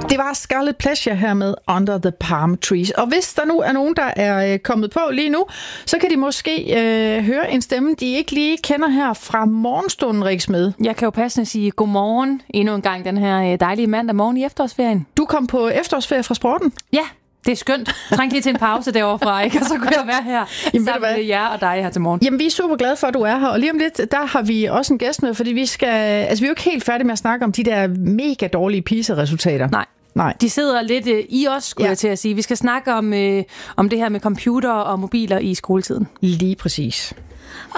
Det var Scarlet Pleasure her med Under the Palm Trees. Og hvis der nu er nogen, der er kommet på lige nu, så kan de måske høre en stemme, de ikke lige kender her fra morgenstunden, Rikke Smed. Jeg kan jo passende sige godmorgen endnu en gang den her dejlige mandag morgen i efterårsferien. Du kom på efterårsferie fra sporten? Ja, det er skønt. Trængte lige til en pause derovre fra, ikke? Og så kunne jeg være her sammen med jer og dig her til morgen. Jamen, vi er super glade for, at du er her. Og lige om lidt, der har vi også en gæst med, fordi vi er jo ikke helt færdige med at snakke om de der mega dårlige PISA-resultater. Nej. De sidder lidt i os, skulle jeg til at sige. Vi skal snakke om det her med computer og mobiler i skoletiden. Lige præcis.